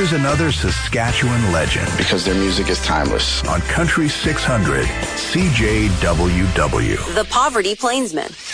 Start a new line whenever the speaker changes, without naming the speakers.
Here's another Saskatchewan legend.
Because their music is timeless.
On Country 600, CJWW.
The Poverty Plainsman.